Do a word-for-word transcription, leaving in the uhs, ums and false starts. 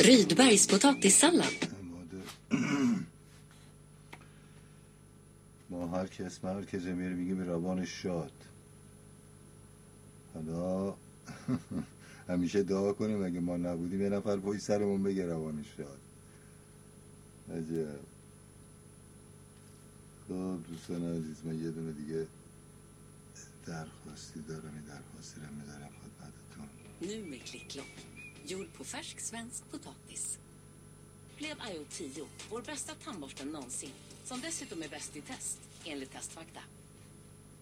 Rydbergs potatissallad. ما هر کس هر کسی میره میگه به روانش شاد. حالا همیشه دعا کنیم اگه ما نبودیم یه نفر پای سرمون بگه روانش شاد. عجب. خب دوستان عزیز، من یه دونه دیگه درخواستی دارم. این درخواستی رو میذارم خدمتتون. Nu med klicklock. Gjord på färsk svensk potatis. Blev I O tio vår bästa tandborsten någonsin. Som dessutom är bäst i test, enligt Testfakta.